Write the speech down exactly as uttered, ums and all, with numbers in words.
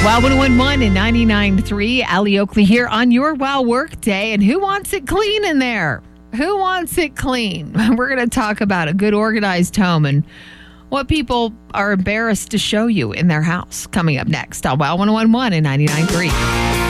Wow one oh one point one and ninety-nine point three. Allie Oakley here on your Wow Work Day. And who wants it clean in there? Who wants it clean? We're going to talk about a good organized home and what people are embarrassed to show you in their house. Coming up next on Wow one oh one point one and ninety-nine point three.